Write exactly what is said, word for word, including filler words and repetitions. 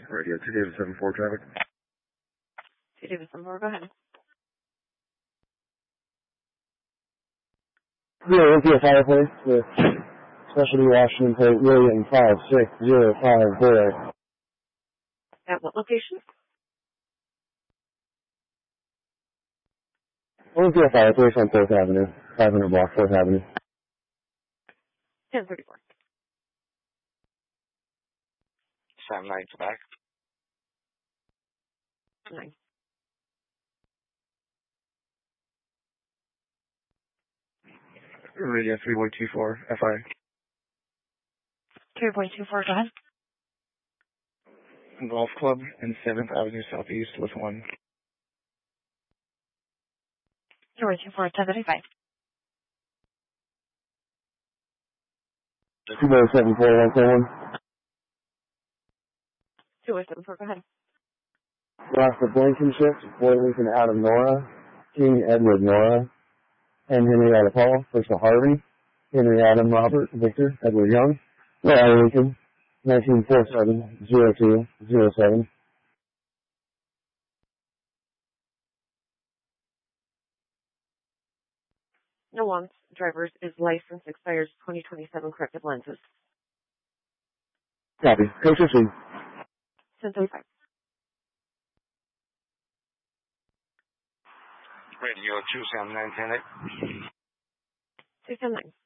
Radio two Davis seven four traffic. two Davis seven four, go ahead. Yeah, Olympia Fireplace with Specialty Washington Plate William five six zero five four. At what location? Olympia Fireplace on fourth Avenue, five hundred block fourth Avenue. ten thirty-four. Sam nine back. nine. Radio three one two four F I. three point two four, go ahead. Golf Club and seventh Avenue Southeast with one. three point two four, ten thirty-five. two zero seven four one four one. two oh seven four, go ahead. Rockford Blankenship, Boy Lincoln Adam Nora, King Edward Nora, and Henry Adam Paul, first to Harvey, Henry Adam Robert, Victor, Edward Young, Larry Lincoln, nineteen forty-seven zero two zero seven. No wants. Driver's is license expires twenty twenty-seven, corrective lenses. Copy. Coach fifteen. ten thirty-five. Radio two Sam nine ten eight. two ten nine.